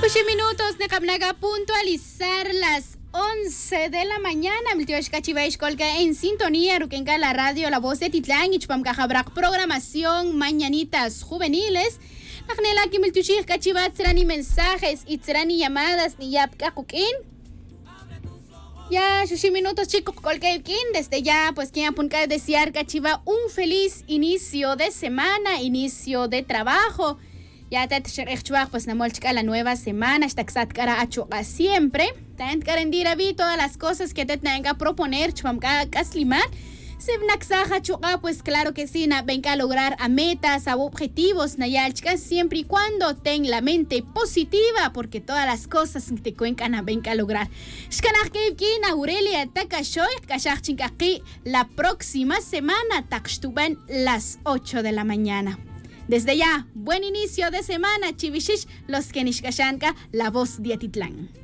8 minutos naga puntualizar las 11 de la mañana. Miltiosh Cachivaиш Colca en sintonía, Rukenka la radio La Voz de Titlán y Chupamcajabrak programación Mañanitas Juveniles. Nagnela que Miltiosh Cachivat serán ni mensajes y serán ni llamadas ni yapkakukin. Ya, 8 minutos chicos Colcakin, desde ya pues quien apunta desear Cachiva un feliz inicio de semana, inicio de trabajo. Ya te pues namolchka la nueva semana, hasta cara achuca siempre. Tant carendira vi todas las cosas que te tenga proponer, chumamka kasliman. Se naxaja chuca, pues claro que sí, venga a lograr a metas, a objetivos, nayalchka, siempre y cuando ten la mente positiva, porque todas las cosas que te cuencan venga a lograr. Shkanakevkin, Aurelia, Takashoy, Kashachchinkaki, la próxima semana, takshtuban las 8 de la mañana. Desde ya, buen inicio de semana, Chivishish, los Kenishkashanka, La Voz de Atitlán.